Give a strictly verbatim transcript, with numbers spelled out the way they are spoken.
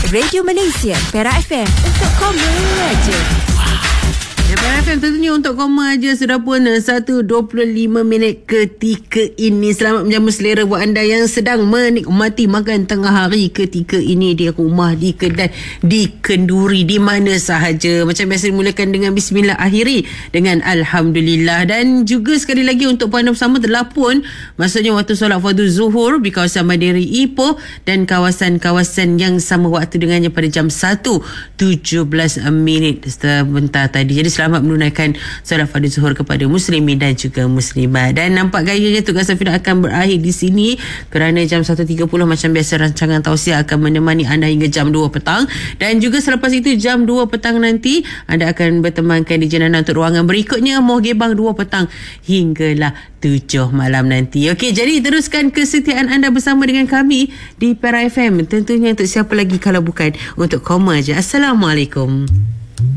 Radio Malaysia, Perak F M, untuk koma aja. Ya, Perak F M tentunya untuk koma aja. Sudah pun satu dua puluh lima minit ketika ini. Selamat menjamu selera buat anda yang sedang menikmati makan tengah hari ketika ini di rumah, di kedai, di kenduri, di mana sahaja. Macam biasa dimulakan dengan bismillah, akhiri dengan alhamdulillah. Dan juga sekali lagi untuk anda bersama telah pun maksudnya waktu solat fardu zuhur di kawasan Madiri Ipoh dan kawasan-kawasan yang sama waktu dengannya pada jam satu tujuh belas minit sebentar tadi. Jadi selamat menunaikan solat fardu zuhur kepada muslimin dan juga muslimat. Dan nampak gayanya tugas Safina akan berakhir di sini kerana jam satu tiga puluh macam biasa rancangan tausiah akan menemani anda hingga jam dua petang. Dan juga selepas itu jam dua petang nanti anda akan bertemankan di Jenana untuk ruangan berikutnya Moh Gebang dua petang hinggalah tujuh malam nanti. Okey, jadi teruskan kesetiaan anda bersama dengan kami di Perak F M. Tentunya untuk siapa lagi kalau bukan untuk koma aja. Assalamualaikum.